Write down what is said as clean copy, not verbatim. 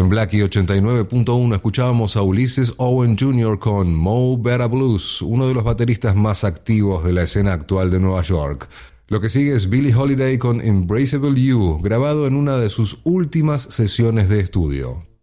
En Blackie 89.1 escuchábamos a Ulysses Owen Jr. con Mo Better Blues, uno de los bateristas más activos de la escena actual de Nueva York. Lo que sigue es Billie Holiday con Embraceable You, grabado en una de sus últimas sesiones de estudio.